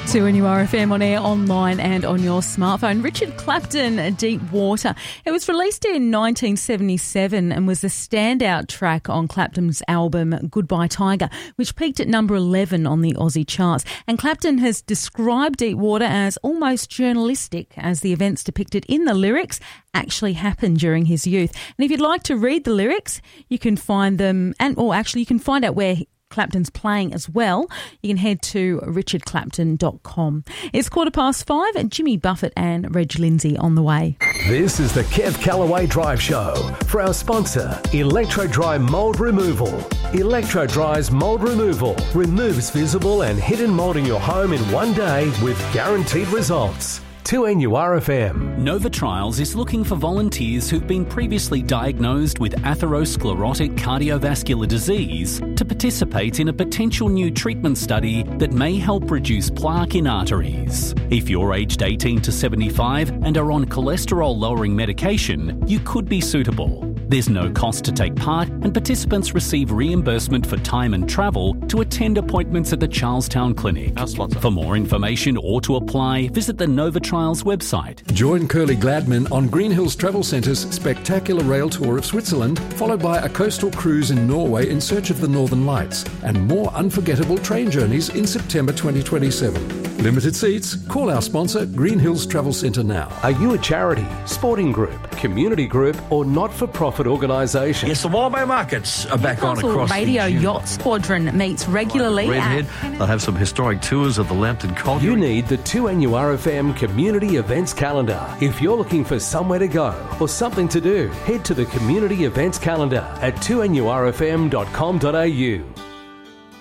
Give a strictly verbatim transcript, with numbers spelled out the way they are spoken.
two N U R F M on air, online and on your smartphone. Richard Clapton, Deep Water. It was released in nineteen seventy-seven and was the standout track on Clapton's album Goodbye Tiger, which peaked at number eleven on the Aussie charts. And Clapton has described Deep Water as almost journalistic, as the events depicted in the lyrics actually happened during his youth. And if you'd like to read the lyrics, you can find them, and or actually you can find out where Clapton's playing as well. You can head to richard clapton dot com. It's quarter past five. Jimmy Buffett and Reg Lindsay on the way. This is the Kev Callaway Drive Show for our sponsor, Electro Dry Mould Removal. Electro Dry's mould removal removes visible and hidden mould in your home in one day with guaranteed results. two N U R F M. Nova Trials is looking for volunteers who've been previously diagnosed with atherosclerotic cardiovascular disease to participate in a potential new treatment study that may help reduce plaque in arteries. If you're aged eighteen to seventy-five and are on cholesterol-lowering medication, you could be suitable. There's no cost to take part, and participants receive reimbursement for time and travel to attend appointments at the Charlestown Clinic. For more information or to apply, visit the Nova Trials website. Join Curly Gladman on Green Hills Travel Centre's spectacular rail tour of Switzerland, followed by a coastal cruise in Norway in search of the Northern Lights, and more unforgettable train journeys in September twenty twenty-seven. Limited seats. Call our sponsor, Green Hills Travel Centre now. Are you a charity, sporting group, community group or not-for-profit organisation? Yes, the Wallaby Markets are back on across Radio the Yacht Squadron meets regularly Redhead. at... They'll have some historic tours of the Lambton Colliery. You need the two N U R F M Community Events Calendar. If you're looking for somewhere to go or something to do, head to the Community Events Calendar at two N U R F M dot com dot A U.